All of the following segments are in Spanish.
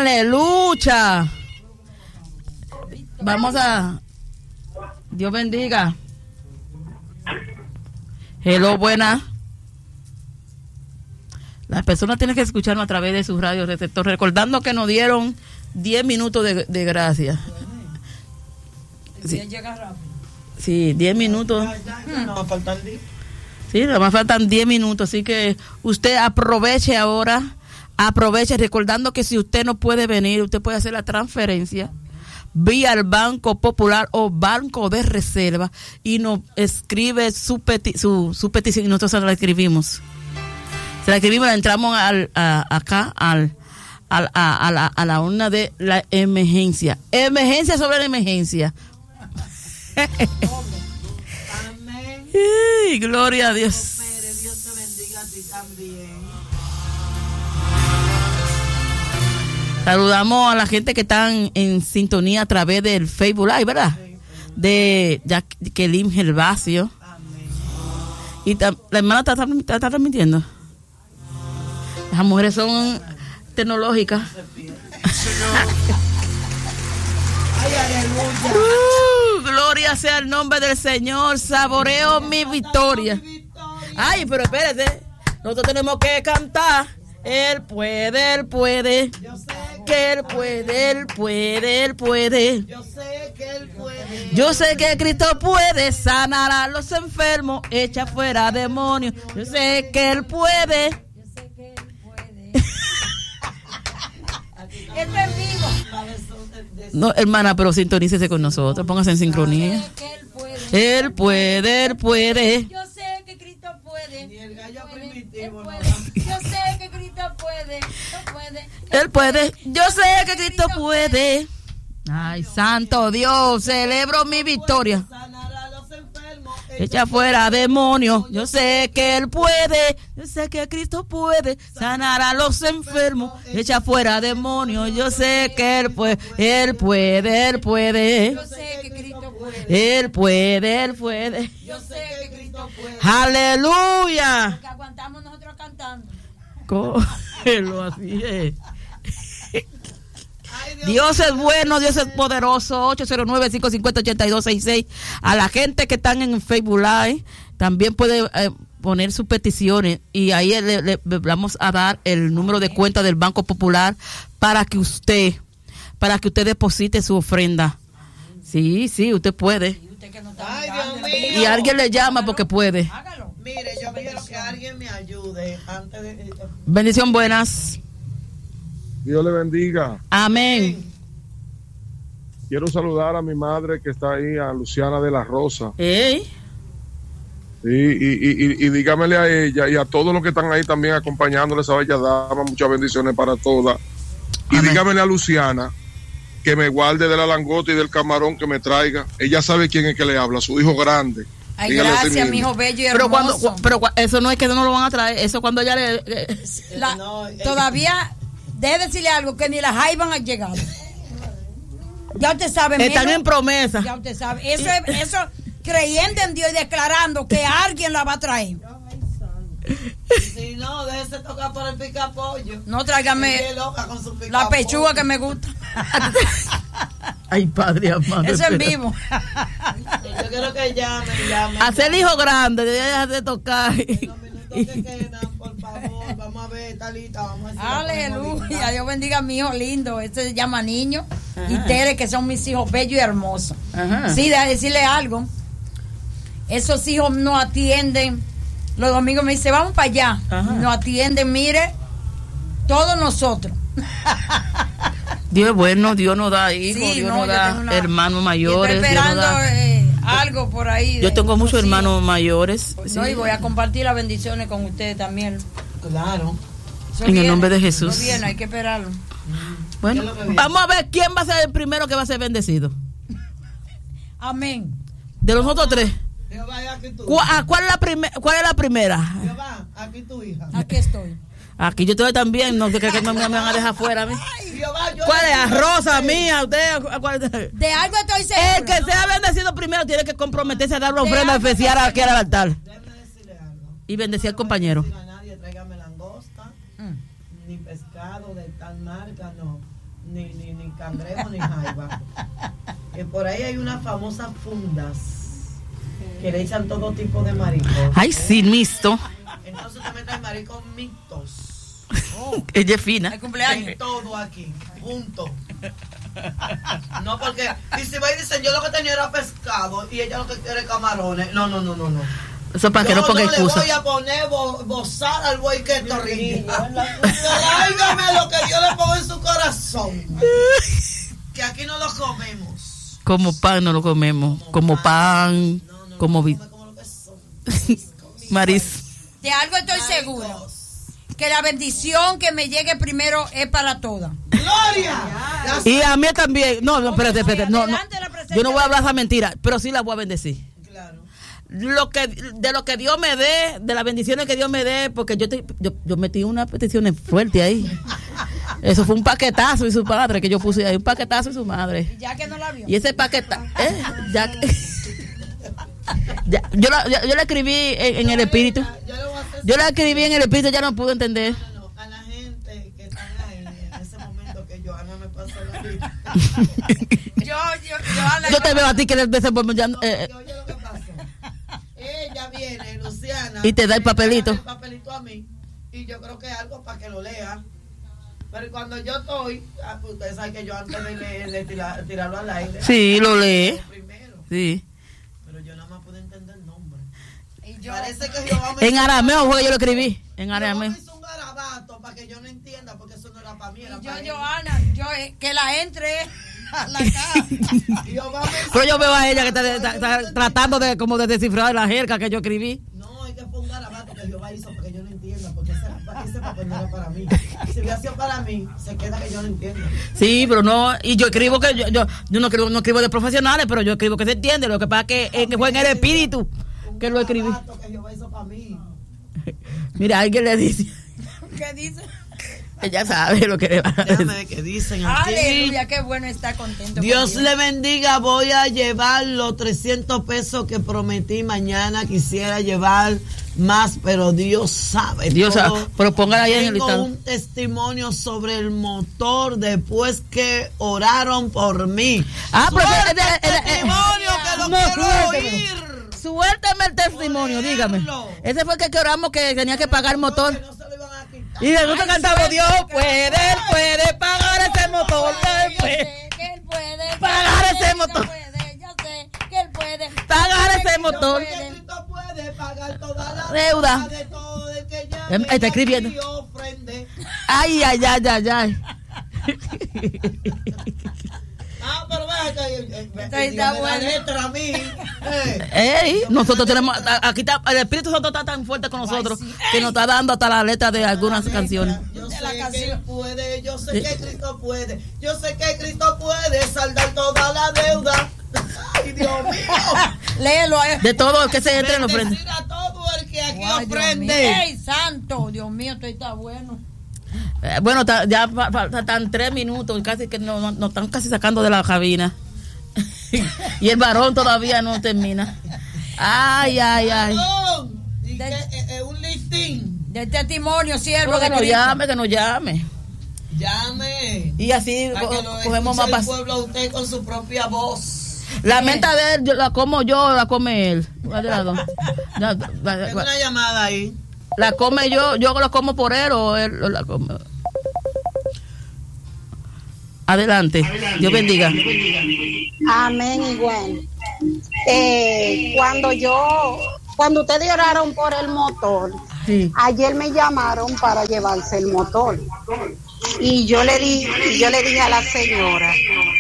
Aleluya. Vamos a... Dios bendiga. Hello, buena. Las personas tienen que escucharnos a través de sus radios receptores, recordando que nos dieron 10 minutos de gracia. Sí. Sí, 10 minutos. No va a faltar 10. Sí, nada más faltan 10 minutos, así que usted aproveche ahora, recordando que si usted no puede venir, usted puede hacer la transferencia vía el Banco Popular o Banco de Reserva y nos escribe su petición y nosotros se la escribimos. Entramos acá a la urna de la emergencia. Emergencia sobre la emergencia. Ay, gloria a Dios. Dios te bendiga a ti también. Saludamos a la gente que están en sintonía a través del Facebook Live, ¿verdad? De Jacqueline Gervasio. Y la hermana está transmitiendo. Las mujeres son tecnológicas. Ay, aleluya. Gloria sea el nombre del Señor. Saboreo mi victoria. Ay, pero espérate. Nosotros tenemos que cantar. Él puede, Él puede. Yo sé Que Él puede, Él puede, Él puede. Yo sé que Él puede. Yo sé que Cristo puede sanar a los enfermos, echa fuera demonios. Yo sé que Él puede. Yo sé que Él puede. Esto es vivo. No, hermana, pero sintonícese con nosotros, póngase en sincronía. Yo sé que Él puede. Él puede, Él puede. Yo sé que Cristo puede. Ni el gallo primitivo. Él puede. Yo sé que Cristo puede. Él puede. Él puede. Yo sé que Cristo puede. Ay, santo Dios, celebro mi victoria. Sanar a los enfermos. Echa fuera demonios. Yo sé que Él puede. Yo sé que Cristo puede sanar a los enfermos. Echa fuera demonios. Yo sé que Él puede. Él puede, Él puede. Yo sé que Cristo puede. Él puede, Él puede. Yo sé que Cristo puede. Aleluya. Porque aguantamos nosotros cantando. Cógelo, así es. Dios es bueno, Dios es poderoso. 809-550-8266. A la gente que están en Facebook Live también puede poner sus peticiones y ahí le vamos a dar el número de cuenta del Banco Popular para que usted deposite su ofrenda. Sí, usted puede. Ay, Dios mío. Y alguien le llama porque puede. Hágalo. Mire, yo quiero que alguien me ayude antes de... Bendición, buenas. Dios le bendiga. Amén. Quiero saludar a mi madre que está ahí, a Luciana de la Rosa. ¿Eh? Y dígamele a ella y a todos los que están ahí también acompañándole esa bella dama, muchas bendiciones para todas. Y Amén. dígamele a Luciana que me guarde de la langota y del camarón, que me traiga. Ella sabe quién es que le habla, su hijo grande. Ay, Dígale así gracias, mismo. mi hijo bello y Pero hermoso. eso no es que no lo van a traer, eso cuando ya Todavía debe decirle algo que ni las Jaiban han llegado. Ya usted sabe. están menos, en promesa. Ya usted sabe. Eso creyendo en Dios y declarando que alguien la va a traer. Si no, déjese tocar por el picapollo. No tráigame Loca con su la pechuga que me gusta. Ay, padre amado. Eso en vivo. Yo quiero que llame. Hacer el hijo grande, dejar de tocar. Los minutos que quedan, por favor, vamos a ver, Talita, vamos a decir. Aleluya, Dios bendiga a mi hijo lindo. Este se llama Niño. Ajá. Y Tere, que son mis hijos bellos y hermosos. Ajá. Sí, de decirle algo. Esos hijos no atienden. Los domingos me dice, vamos para allá. Ajá. Nos atienden, mire, todos nosotros. Dios es bueno, Dios nos da hijos, sí, Dios nos da hermanos mayores. Estoy esperando Dios nos da, algo por ahí. Yo tengo muchos hermanos mayores. No, sí. Y voy a compartir las bendiciones con ustedes también. Claro. En el nombre de Jesús. Muy bien, hay que esperarlo. Bueno, vamos a ver quién va a ser el primero que va a ser bendecido. Amén. De los otros tres. Jehová, aquí tu ¿Cuál es la primera? Jehová, aquí tu hija. Aquí estoy. Aquí yo estoy también, no sé que me van a dejar fuera a mí. Ay, Jehová, ¿Cuál es? ¿A Rosa mía? ¿Usted? De algo estoy seguro. El que sea bendecido primero tiene que comprometerse a dar una ofrenda especial aquí al altar. Déjame decirle algo. Y bendecir al compañero. No a nadie, tráigame langosta, ni pescado de tal marca, no. ni cangrejo, ni jaiba. Por ahí hay unas famosas fundas que le echan todo tipo de mariscos. Ay, sí, mixto. Entonces te metes mariscos mixtos. Ella es fina. El cumpleaños. Hay todo aquí, junto. No, porque y si va y dicen, yo lo que tenía era pescado y ella lo que quiere camarones. No. Eso para que no ponga excusa. Yo no le voy a poner bozar al buey que torrilla. Tráigame lo que Dios le ponga en su corazón. Que aquí no lo comemos. Como pan no lo comemos. Como pan. Como lo que son. Maris. De algo estoy seguro. Que la bendición que me llegue primero es para todas. ¡Gloria! Y a mí también. No, espérate. No. Yo no voy a hablar esa mentira, pero sí la voy a bendecir. Claro. De lo que Dios me dé, de las bendiciones que Dios me dé, porque yo metí una petición fuerte ahí. Eso fue un paquetazo y su padre que yo puse ahí, un paquetazo y su madre. Y ya que no la vio. Y ese paquetazo, yo la escribí en el espíritu. Yo la escribí en el espíritu, ya no pude entender. A la gente que están ahí en ese momento que Johanna me pasó la vida. Yo te veo a ti que desenvolvemos ya. Oye lo que pasó. Ella viene, Luciana, y te da el papelito. El papelito a mí. Y yo creo que es algo para que lo lea. Pero cuando yo estoy, ustedes saben que yo antes de tirarlo al aire. Sí, lo lee. Primero. Sí. Pero yo nada más pude entender el nombre. Y yo, parece que Jehová me en arameo fue que yo lo escribí. En arameo. hizo un garabato para que yo no entienda, porque eso no era para mí, era y para yo, él. Johanna, que la entre a la casa. Pero yo veo a ella que está tratando de como de descifrar la jerga que yo escribí. No, es que fue un garabato que Jehová hizo para que yo no entienda, porque ese papel no era para mí. Si hubiera sido para mí, se queda que yo no entiendo. Sí, pero no, y yo escribo que yo no escribo de profesionales, pero yo escribo que se entiende. Lo que pasa es que fue en el espíritu que lo escribí. Que Jehová hizo para mí. Mira, alguien le dice. ¿Qué dice? Ella sabe lo que le va a decir. Déjame ver qué dicen aquí. Aleluya, qué bueno estar contento. Dios le bendiga. Voy a llevar los 300 pesos que prometí mañana. Quisiera llevar más, pero Dios sabe. Dios todo. sabe. Pero póngala ahí en el Tengo listado. un testimonio sobre el motor después que oraron por mí. Pero testimonio que lo quiero oír. Suéltame el testimonio, dígame. Ese fue el que oramos que tenía que pagar el motor. No se lo iban a quitar. Y nosotros cantamos, Dios puede pagar ese motor. Él puede pagar ese motor. Yo sé que él puede pagar ese motor. Cristo puede pagar toda la deuda de todo el que llame está escribiendo. y ofrende. Ay. Pero está bueno. la letra a mí. Nosotros tenemos, aquí está, el Espíritu Santo está tan fuerte con nosotros que nos está dando hasta la letra de algunas canciones. Yo sé que Él puede, yo sé que Cristo puede, yo sé que Cristo puede saldar toda la deuda. Ay, Dios mío. Léelo. De todo el que se entre en la ofrenda. Bendecir a todo el que aquí Ay, ofrende. ¡Ey, santo! Dios mío, esto está bueno. Bueno, ya faltan 3 minutos, casi que nos están casi sacando de la cabina. Y el varón todavía no termina. Ay. Y que un listín. De testimonio, siervo Pero de que nos Cristo. llame. Llame. Y así Para que lo cogemos más escuche el paz. pueblo a usted con su propia voz. La menta de él, la como yo, la come él. ¿Cuál de las dos? Tengo una llamada ahí. La come yo la como por él o él la come. Adelante. Dios bendiga. Amén, igual. Cuando ustedes oraron por el motor, Sí. ayer me llamaron para llevarse el motor. Y yo le dije a la señora,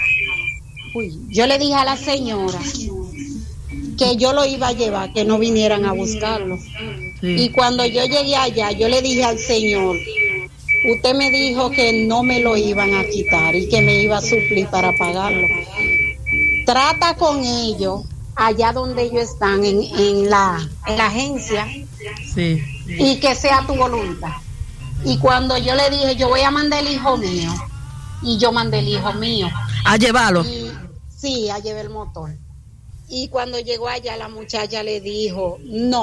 que yo lo iba a llevar, que no vinieran a buscarlo. Sí. Y cuando yo llegué allá, yo le dije al Señor, usted me dijo que no me lo iban a quitar y que me iba a suplir para pagarlo. Trata con ellos allá donde ellos están, en la agencia, Sí. y que sea tu voluntad. Y cuando yo le dije, yo voy a mandar el hijo mío, y yo mandé el hijo mío. A llevarlo. Y, sí, a llevar el motor. Y cuando llegó allá, la muchacha le dijo, no,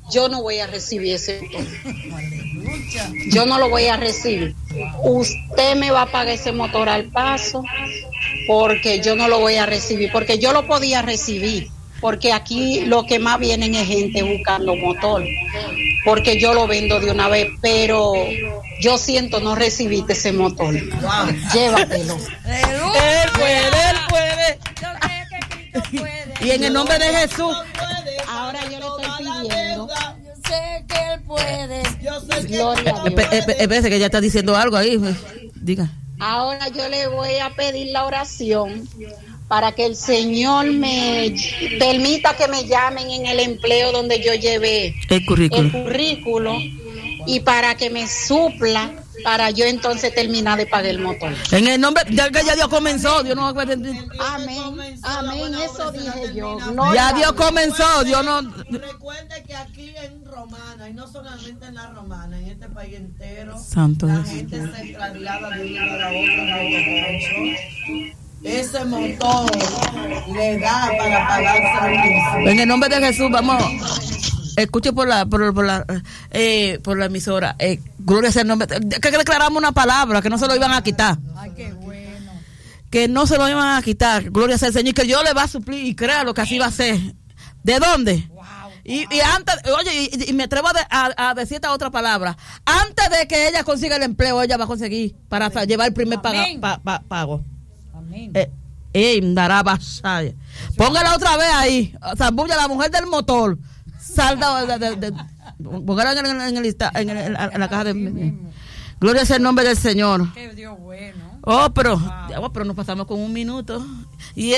yo no voy a recibir ese motor. Yo no lo voy a recibir. Usted me va a pagar ese motor al paso, porque yo no lo voy a recibir, porque yo lo podía recibir, porque aquí lo que más vienen es gente buscando motor, porque yo lo vendo de una vez, pero yo siento no recibiste ese motor. Llévatelo. Él puede. Yo sé que Cristo puede. Y en el nombre de Jesús. Ahora yo le estoy pidiendo. Yo sé que Él puede. Yo sé que Gloria a Dios. Espérese que ella está diciendo algo ahí. Diga. Ahora yo le voy a pedir la oración para que el Señor me permita que me llamen en el empleo donde yo llevé El currículo. y para que me supla para yo entonces terminar de pagar el motor. En el nombre, ya que ya Dios comenzó, Dios no va a Amén, amén, eso dije yo. Ya Dios comenzó, Dios no. Recuerde que aquí en Romana, y no solamente en la Romana, en este país entero, Santo la Dios. gente se traslada de un lugar a otro en autoconcho. Ese motor le da para pagar servicio. En el nombre de Jesús, vamos. Escuche por la emisora. Gloria sea el nombre. Que declaramos una palabra que no se lo iban a quitar. Ay, qué bueno. Que no se lo iban a quitar. Gloria sea el Señor. Que Dios le va a suplir. Y créalo que así va a ser. ¿De dónde? Wow. Y antes, oye, y me atrevo a decir esta otra palabra. Antes de que ella consiga el empleo, ella va a conseguir para llevar el primer pago. Amén. Dará basaya. Póngala otra vez ahí. Zambulla, la mujer del motor. Salda póngala en la caja de. Gloria sea el nombre del Señor. Qué Dios bueno. Pero nos pasamos con 1 minuto. Y